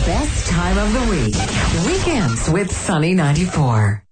best time of the week. Weekends with Sunny 94.